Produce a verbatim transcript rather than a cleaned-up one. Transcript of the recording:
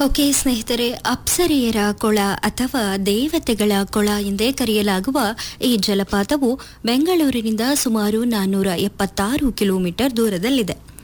Okay ಸ್ನೇಹಿತರೆ, ಅಪ್ಸರೆಯರ ಕೊಳ ಅಥವಾ ದೇವತೆಗಳ ಕೊಳ ಎಂದೇ ಕರೆಯಲಾಗುವ ಈ ಜಲಪಾತವು ಬೆಂಗಳೂರಿನಿಂದ ಸುಮಾರು ನಾನ್ನೂರ ಎಪ್ಪತ್ತಾರು ಕಿಲೋಮೀಟರ್ ದೂರದಲ್ಲಿದೆ.